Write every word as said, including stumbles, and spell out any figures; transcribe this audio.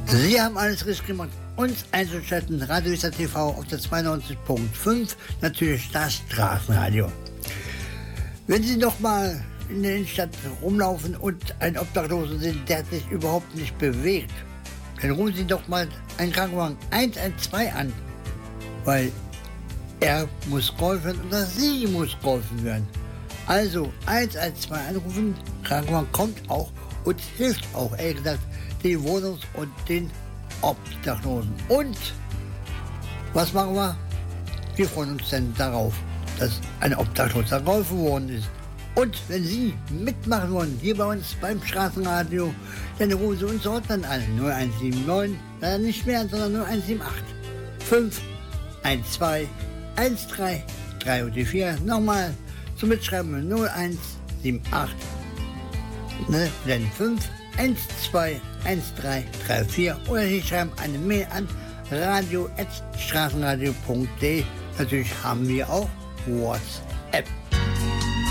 Sie haben alles richtig gemacht, uns einzuschalten. Radio Isar T V auf der zweiundneunzig Komma fünf, natürlich das Straßenradio. Wenn Sie noch mal in der Innenstadt rumlaufen und ein Obdachloser sind, der sich überhaupt nicht bewegt, dann rufen Sie doch mal einen Krankenwagen eins eins zwei an, weil er muss geholfen oder Sie muss geholfen werden. Also eins eins zwei anrufen, Krankenwagen kommt auch und hilft auch, ehrlich gesagt, den Wohnungs- und den Obdachlosen. Und was machen wir? Wir freuen uns dann darauf, dass ein Obdachloser geholfen worden ist. Und wenn Sie mitmachen wollen, hier bei uns beim Straßenradio, dann rufen Sie uns dort dann an. null eins sieben neun, leider nicht mehr, sondern null eins sieben acht, fünf eins zwei eins drei drei und die vier. Nochmal zum Mitschreiben null eins sieben acht, ne, dann fünf eins zwei eins drei drei vier oder Sie schreiben eine Mail an radio at straßenradio punkt de. Natürlich haben wir auch WhatsApp.